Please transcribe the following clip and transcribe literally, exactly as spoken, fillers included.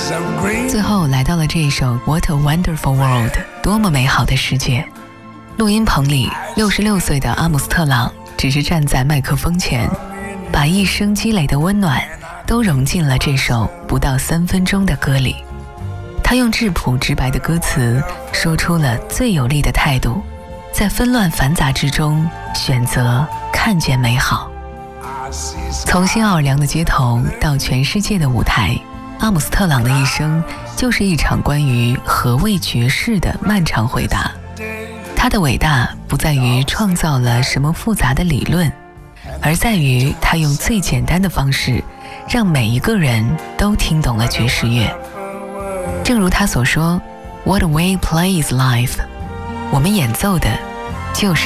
最后来到了这一首 What a Wonderful World， 多么美好的世界。录音棚里，六十六岁的阿姆斯特朗只是站在麦克风前，把一生积累的温暖都融进了这首不到三分钟的歌里。他用质朴直白的歌词说出了最有力的态度，在纷乱繁杂之中选择看见美好。从新奥尔良的街头到全世界的舞台，阿姆斯特朗的一生就是一场关于何谓爵士的漫长回答。他的伟大不在于创造了什么复杂的理论，而在于他用最简单的方式让每一个人都听懂了爵士乐。正如他所说 What a way plays life， 我们演奏的就是